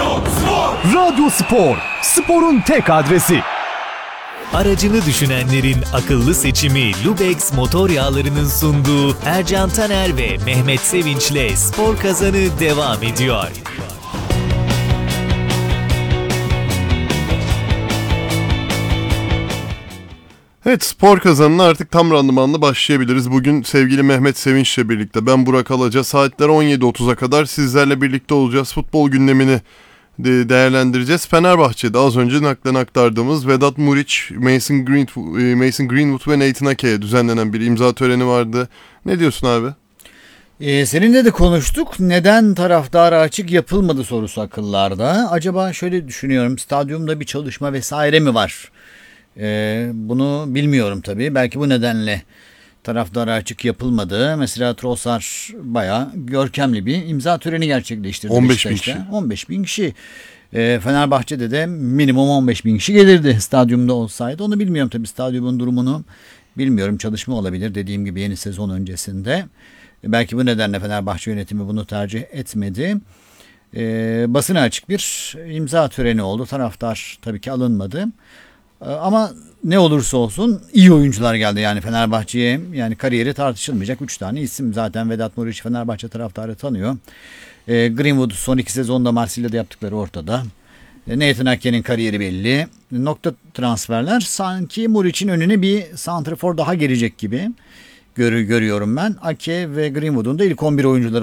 Radyo Spor, sporun tek adresi. Aracını düşünenlerin akıllı seçimi Lubex Motor Yağları'nın sunduğu Ercan Taner ve Mehmet Sevinç'le Spor Kazanı devam ediyor. Evet, Spor Kazanı'na artık tam randımanla başlayabiliriz. Bugün sevgili Mehmet Sevinç'le birlikte ben Burak Alaca, saatler 17.30'a kadar sizlerle birlikte olacağız. Futbol gündemini değerlendireceğiz. Fenerbahçe'de az önce naklen aktardığımız Vedat Muriç, Mason Greenwood ve Nathan Ake'ye düzenlenen bir imza töreni vardı. Ne diyorsun abi? Seninle de konuştuk. Neden taraftara açık yapılmadı sorusu akıllarda. Acaba şöyle düşünüyorum, stadyumda bir çalışma vesaire mi var? Bunu bilmiyorum tabii. Belki bu nedenle taraftara açık yapılmadı. Mesela Trossard bayağı görkemli bir imza töreni gerçekleştirdi. 15.000 kişi. 15.000 kişi. Fenerbahçe'de de minimum 15.000 kişi gelirdi stadyumda olsaydı. Onu bilmiyorum tabii, stadyumun durumunu bilmiyorum. Çalışma olabilir dediğim gibi yeni sezon öncesinde. Belki bu nedenle Fenerbahçe yönetimi bunu tercih etmedi. Basına açık bir imza töreni oldu. Taraftar tabii ki alınmadı. Ama ne olursa olsun iyi oyuncular geldi yani Fenerbahçe'ye, yani kariyeri tartışılmayacak 3 tane isim. Zaten Vedat Muriç Fenerbahçe taraftarı tanıyor. Greenwood son 2 sezonda Marsilya'da yaptıkları ortada. Nathan Ake'nin kariyeri belli. Nokta transferler, sanki Muriç'in önüne bir santrafor daha gelecek gibi görüyorum ben. Ake ve Greenwood'un da ilk 11 oyuncuları